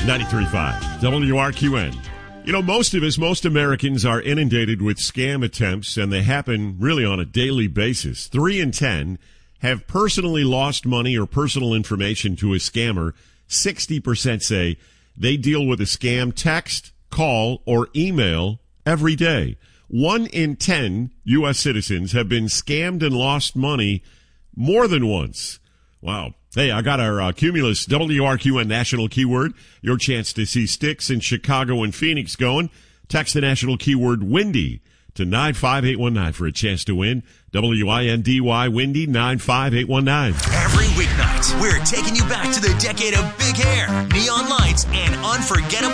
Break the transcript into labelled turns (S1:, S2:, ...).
S1: 93.5 WRQN. You know, most Americans are inundated with scam attempts, and they happen really on a daily basis. 3 in 10 have personally lost money or personal information to a scammer. 60% say they deal with a scam text, call, or email every day. 1 in 10 U.S. citizens have been scammed and lost money more than once. Wow. Hey, I got our Cumulus WRQN national keyword. Your chance to see Styx in Chicago and Phoenix going. Text the national keyword Windy to 95819 for a chance to win. WINDY Windy 95819.
S2: Every weeknight, we're taking you back to the decade of big hair, neon lights, and unforgettable